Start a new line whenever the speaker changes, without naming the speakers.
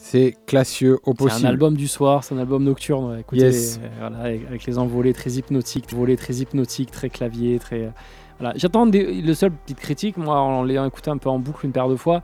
C'est classieux au possible.
C'est un album du soir, c'est un album nocturne. Ouais. Écoutez,
Yes.
voilà, avec les envolées très hypnotiques, très clavier, très. Voilà. J'attends le seul petite critique, moi, en l'ayant écouté un peu en boucle une paire de fois,